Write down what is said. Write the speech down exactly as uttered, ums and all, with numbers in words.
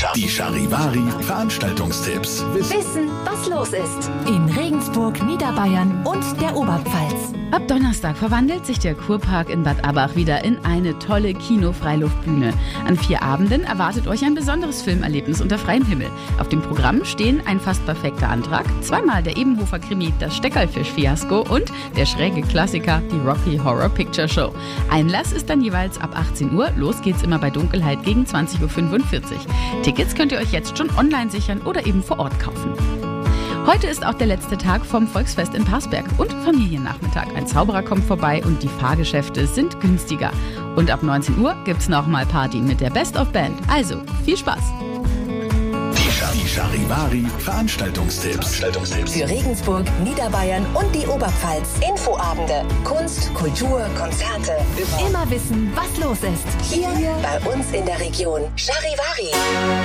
Die Charivari Veranstaltungstipps. Wissen, was los ist. In Regensburg, Niederbayern und der Oberpfalz. Ab Donnerstag verwandelt sich der Kurpark in Bad Abach wieder in eine tolle Kino-Freiluftbühne. An vier Abenden erwartet euch ein besonderes Filmerlebnis unter freiem Himmel. Auf dem Programm stehen ein fast perfekter Antrag, zweimal der Ebenhofer-Krimi Das Steckerlfisch-Fiasko und der schräge Klassiker die Rocky Horror Picture Show. Einlass ist dann jeweils ab achtzehn Uhr. Los geht's immer bei Dunkelheit gegen zwanzig Uhr fünfundvierzig. Tickets könnt ihr euch jetzt schon online sichern oder eben vor Ort kaufen. Heute ist auch der letzte Tag vom Volksfest in Parsberg und Familiennachmittag. Ein Zauberer kommt vorbei und die Fahrgeschäfte sind günstiger. Und ab neunzehn Uhr gibt's nochmal Party mit der Best of Band. Also, viel Spaß! Die Charivari Veranstaltungstipps. Für Regensburg, Niederbayern und die Oberpfalz. Infoabende, Kunst, Kultur, Konzerte. Immer wissen, was los ist. Hier bei uns in der Region. Charivari.